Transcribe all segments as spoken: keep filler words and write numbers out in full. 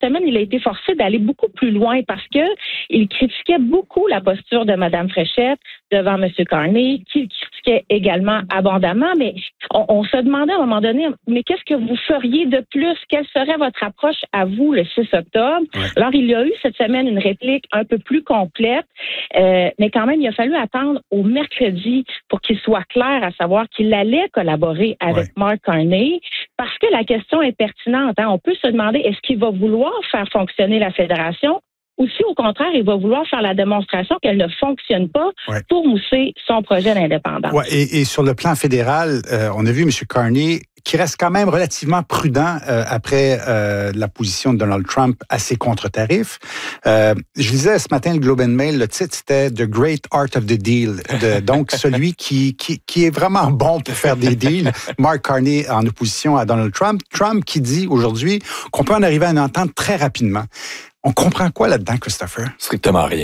semaine, il a été forcé d'aller beaucoup plus loin parce que il critiquait beaucoup la posture de Mme Fréchette devant M. Carney, qui critiquait également abondamment, mais on, on se demandait à un moment donné, mais qu'est-ce que vous feriez de plus? Quelle serait votre approche à vous le six octobre? Ouais. Alors, il y a eu cette semaine une réplique un peu plus complète, euh, mais quand même, il a fallu attendre au mercredi pour qu'il soit clair à savoir qu'il allait collaborer avec ouais. Mark Carney, parce que la question est pertinente. Hein? On peut se demander, est-ce qu'il va vouloir faire fonctionner la fédération ou si, au contraire, il va vouloir faire la démonstration qu'elle ne fonctionne pas ouais. pour mousser son projet d'indépendance. Ouais, et, et sur le plan fédéral, euh, on a vu M. Carney qui reste quand même relativement prudent euh, après euh, la position de Donald Trump à ses contre-tarifs. Euh, je lisais ce matin le Globe and Mail, le titre c'était « The Great Art of the Deal », de, donc celui qui, qui, qui est vraiment bon pour faire des deals. Mark Carney en opposition à Donald Trump. Trump qui dit aujourd'hui qu'on peut en arriver à une entente très rapidement. On comprend quoi là-dedans, Christopher? Strictement rien.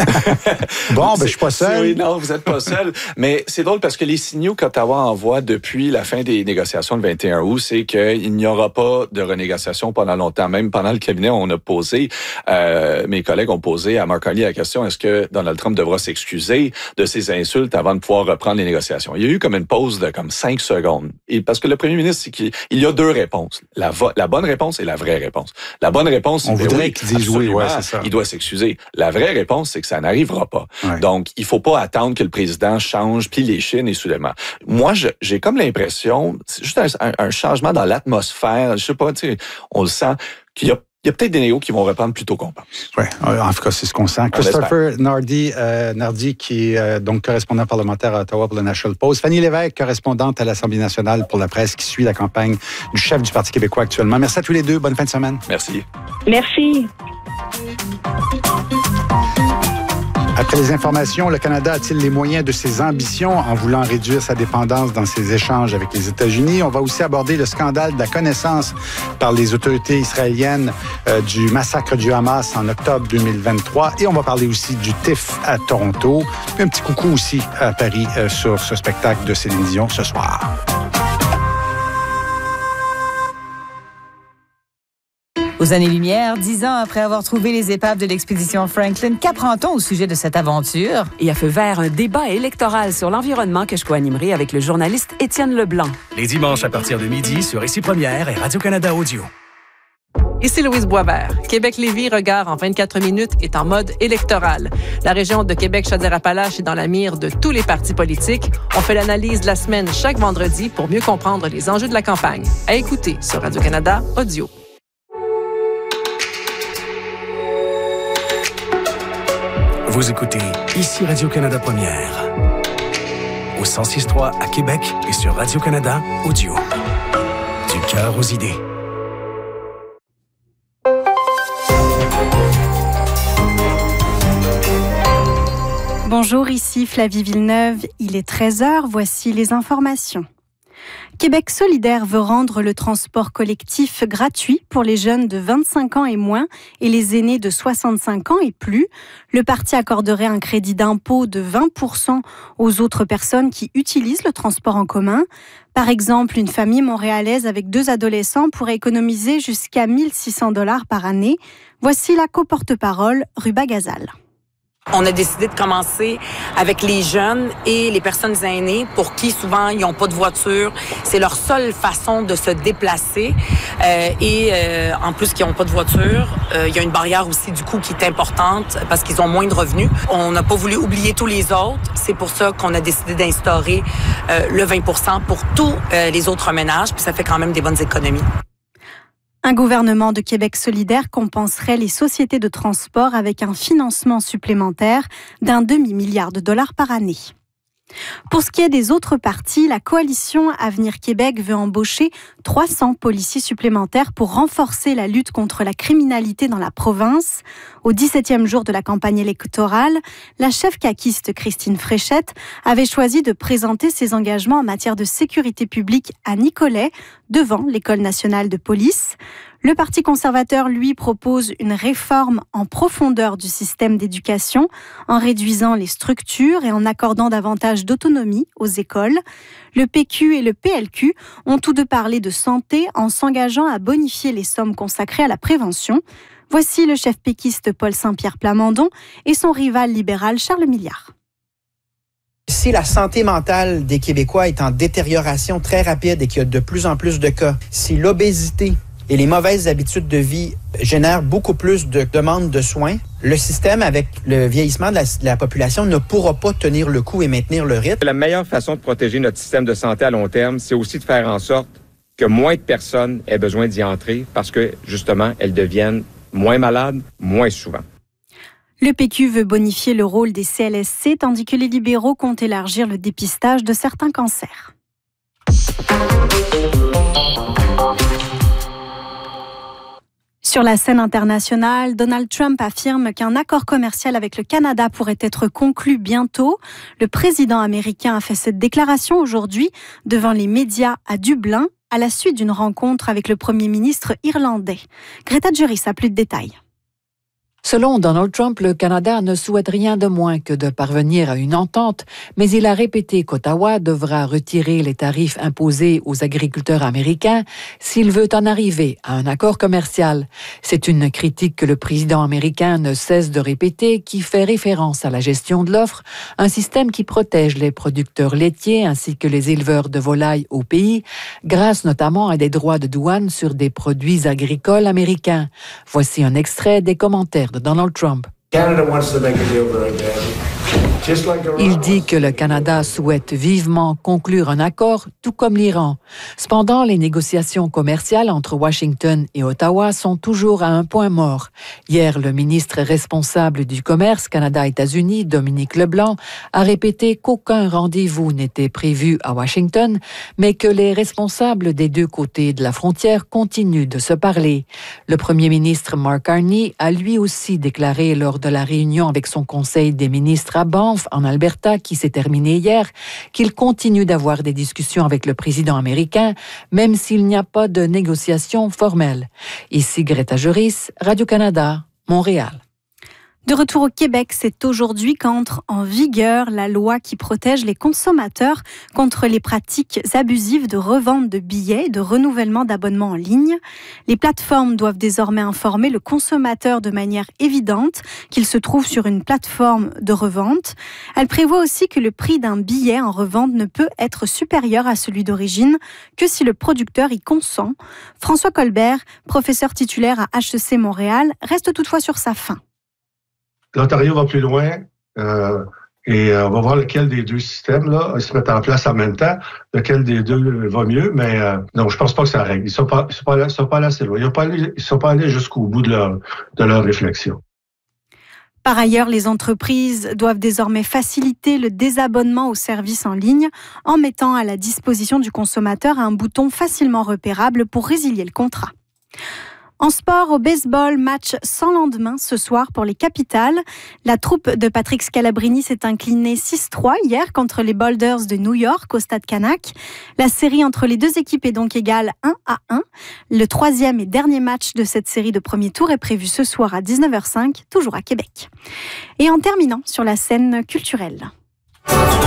Bon, ben je suis pas seul. Oui, non, vous êtes pas seul. Mais c'est drôle parce que les signaux qu'Ottawa envoie depuis la fin des négociations le vingt et un août, c'est qu'il n'y aura pas de renégociation pendant longtemps. Même pendant le cabinet, on a posé, euh, mes collègues ont posé à Mark Carney la question, est-ce que Donald Trump devra s'excuser de ses insultes avant de pouvoir reprendre les négociations? Il y a eu comme une pause de comme cinq secondes. Et parce que le premier ministre, c'est qu'il il y a deux réponses. La, vo- la bonne réponse et la vraie réponse. La bonne réponse, c'est on voudrait oui, qu'il dise oui, ouais, c'est ça. Il doit s'excuser. La vraie réponse, c'est que ça n'arrivera pas. Ouais. Donc, il faut pas attendre que le président change, puis les chines et soudainement. Moi, je, j'ai comme l'impression, c'est juste un, un, un changement dans l'atmosphère, je sais pas, tu sais, on le sent, qu'il y a Il y a peut-être des négos qui vont répondre plus tôt qu'on pense. Oui, en tout cas, c'est ce qu'on sent. Christopher Nardi, euh, Nardi, qui est euh, donc correspondant parlementaire à Ottawa pour le National Post. Fanny Lévesque, correspondante à l'Assemblée nationale pour la presse, qui suit la campagne du chef du Parti québécois actuellement. Merci à tous les deux. Bonne fin de semaine. Merci. Merci. Après les informations, le Canada a-t-il les moyens de ses ambitions en voulant réduire sa dépendance dans ses échanges avec les États-Unis? On va aussi aborder le scandale de la connaissance par les autorités israéliennes euh, du massacre du Hamas en octobre deux mille vingt-trois. Et on va parler aussi du T I F à Toronto. Puis un petit coucou aussi à Paris euh, sur ce spectacle de Céline Dion ce soir. Aux années-lumière, dix ans après avoir trouvé les épaves de l'expédition Franklin, qu'apprend-on au sujet de cette aventure? Et à feu vert, un débat électoral sur l'environnement que je co-animerai avec le journaliste Étienne Leblanc. Les dimanches à partir de midi sur Ici Première et Radio-Canada Audio. Ici Louise Boisvert. Québec-Lévis, regard en vingt-quatre minutes, est en mode électoral. La région de Québec-Chaudière-Appalaches est dans la mire de tous les partis politiques. On fait l'analyse de la semaine chaque vendredi pour mieux comprendre les enjeux de la campagne. À écouter sur Radio-Canada Audio. Vous écoutez Ici Radio-Canada Première. Au cent six trois à Québec et sur Radio-Canada Audio. Du cœur aux idées. Bonjour, ici Flavie Villeneuve. Il est treize heures, voici les informations. Québec solidaire veut rendre le transport collectif gratuit pour les jeunes de vingt-cinq ans et moins et les aînés de soixante-cinq ans et plus. Le parti accorderait un crédit d'impôt de vingt pour cent aux autres personnes qui utilisent le transport en commun. Par exemple, une famille montréalaise avec deux adolescents pourrait économiser jusqu'à mille six cents dollars par année. Voici la co-porte-parole, Ruba Gazal. On a décidé de commencer avec les jeunes et les personnes aînées pour qui souvent ils n'ont pas de voiture. C'est leur seule façon de se déplacer. Euh, et euh, en plus qu'ils n'ont pas de voiture, euh, il y a une barrière aussi du coût qui est importante parce qu'ils ont moins de revenus. On n'a pas voulu oublier tous les autres. C'est pour ça qu'on a décidé d'instaurer euh, le vingt pour cent pour tous euh, les autres ménages. Puis ça fait quand même des bonnes économies. Un gouvernement de Québec solidaire compenserait les sociétés de transport avec un financement supplémentaire d'un demi-milliard de dollars par année. Pour ce qui est des autres partis, la coalition Avenir Québec veut embaucher trois cents policiers supplémentaires pour renforcer la lutte contre la criminalité dans la province. Au dix-septième jour de la campagne électorale, la chef caquiste Christine Fréchette avait choisi de présenter ses engagements en matière de sécurité publique à Nicolet, devant l'École nationale de police. Le Parti conservateur, lui, propose une réforme en profondeur du système d'éducation en réduisant les structures et en accordant davantage d'autonomie aux écoles. Le P Q et le P L Q ont tous deux parlé de santé en s'engageant à bonifier les sommes consacrées à la prévention. Voici le chef péquiste Paul Saint-Pierre Plamondon et son rival libéral Charles Milliard. Si la santé mentale des Québécois est en détérioration très rapide et qu'il y a de plus en plus de cas, si l'obésité et les mauvaises habitudes de vie génèrent beaucoup plus de demandes de soins, le système, avec le vieillissement de la, de la population, ne pourra pas tenir le coup et maintenir le rythme. La meilleure façon de protéger notre système de santé à long terme, c'est aussi de faire en sorte que moins de personnes aient besoin d'y entrer parce que, justement, elles deviennent moins malades, moins souvent. Le P Q veut bonifier le rôle des C L S C, tandis que les libéraux comptent élargir le dépistage de certains cancers. Sur la scène internationale, Donald Trump affirme qu'un accord commercial avec le Canada pourrait être conclu bientôt. Le président américain a fait cette déclaration aujourd'hui devant les médias à Dublin, à la suite d'une rencontre avec le Premier ministre irlandais. Greta Juris a plus de détails. Selon Donald Trump, le Canada ne souhaite rien de moins que de parvenir à une entente, mais il a répété qu'Ottawa devra retirer les tarifs imposés aux agriculteurs américains s'il veut en arriver à un accord commercial. C'est une critique que le président américain ne cesse de répéter, qui fait référence à la gestion de l'offre, un système qui protège les producteurs laitiers ainsi que les éleveurs de volailles au pays, grâce notamment à des droits de douane sur des produits agricoles américains. Voici un extrait des commentaires de Donald Trump. Il dit que le Canada souhaite vivement conclure un accord, tout comme l'Iran. Cependant, les négociations commerciales entre Washington et Ottawa sont toujours à un point mort. Hier, le ministre responsable du commerce Canada-États-Unis, Dominique Leblanc, a répété qu'aucun rendez-vous n'était prévu à Washington, mais que les responsables des deux côtés de la frontière continuent de se parler. Le premier ministre Mark Carney a lui aussi déclaré lors de la réunion avec son conseil des ministres à Banff, en Alberta, qui s'est terminée hier, qu'il continue d'avoir des discussions avec le président américain, même s'il n'y a pas de négociations formelles. Ici Greta Juris, Radio-Canada, Montréal. De retour au Québec, c'est aujourd'hui qu'entre en vigueur la loi qui protège les consommateurs contre les pratiques abusives de revente de billets et de renouvellement d'abonnements en ligne. Les plateformes doivent désormais informer le consommateur de manière évidente qu'il se trouve sur une plateforme de revente. Elle prévoit aussi que le prix d'un billet en revente ne peut être supérieur à celui d'origine que si le producteur y consent. François Colbert, professeur titulaire à H E C Montréal, reste toutefois sur sa faim. L'Ontario va plus loin euh, et euh, on va voir lequel des deux systèmes là se mettent en place en même temps, lequel des deux va mieux, mais euh, non, je pense pas que ça règle. Ils sont pas, ils sont pas, ils sont pas allés assez loin. Ils sont pas allés, ils sont pas allés jusqu'au bout de leur, de leur réflexion. Par ailleurs, les entreprises doivent désormais faciliter le désabonnement aux services en ligne en mettant à la disposition du consommateur un bouton facilement repérable pour résilier le contrat. En sport, au baseball, match sans lendemain ce soir pour les Capitals. La troupe de Patrick Scalabrini s'est inclinée six trois hier contre les Boulders de New York au Stade Canac. La série entre les deux équipes est donc égale un à un. Le troisième et dernier match de cette série de premier tour est prévu ce soir à dix-neuf heures cinq, toujours à Québec. Et en terminant sur la scène culturelle.